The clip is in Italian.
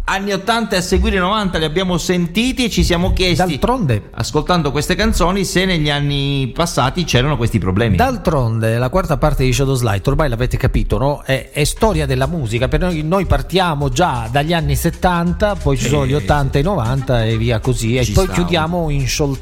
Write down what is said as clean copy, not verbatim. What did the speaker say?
anni 80 e a seguire 90 li abbiamo sentiti e ci siamo chiesti, d'altronde, ascoltando queste canzoni, se negli anni passati c'erano questi problemi. D'altronde la quarta parte di Shadows Light, ormai l'avete capito, no? È storia della musica. Per noi partiamo già dagli anni 70, poi ci sono gli 80 e i 90 e via così, e poi chiudiamo in scioltezza